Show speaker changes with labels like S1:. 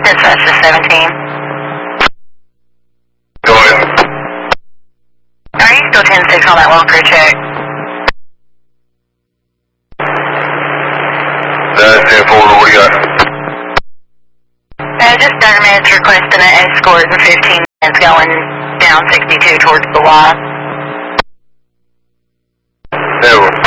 S1: Dispatch to 17.
S2: Go ahead.
S1: Are you still 10-6 on that Walker check?
S2: That's 10-4, what do you got?
S1: Just 30 minutes requesting an escort and 15 minutes going down 62 towards the Y.
S2: Never.